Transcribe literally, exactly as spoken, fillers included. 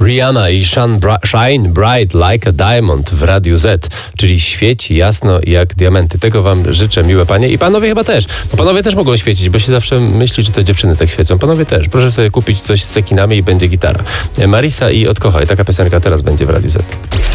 Rihanna i Shine, Bri- Shine Bright Like a Diamond w Radiu Z, czyli świeci jasno jak diamenty. Tego wam życzę, miłe panie i panowie chyba też, bo panowie też mogą świecić, bo się zawsze myśli, że to dziewczyny tak świecą. Panowie też. Proszę sobie kupić coś z cekinami i będzie gitara. Marisa i Odkochaj. Taka piosenka teraz będzie w Radiu Z.